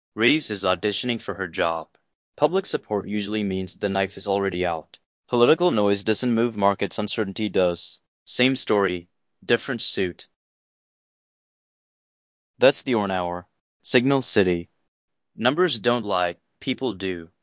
Reeves is auditioning for her job. Public support usually means the knife is already out. Political noise doesn't move markets, uncertainty does. Same story, different suit. That's the Orn Hour. Signal City. Numbers don't lie, people do.